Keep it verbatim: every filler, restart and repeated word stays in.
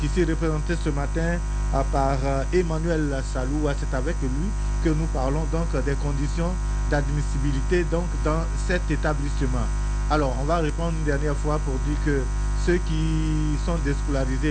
Ici représenté ce matin par Emmanuel Salou. C'est avec lui que nous parlons donc des conditions d'admissibilité donc dans cet établissement. Alors, on va répondre une dernière fois pour dire que ceux qui sont déscolarisés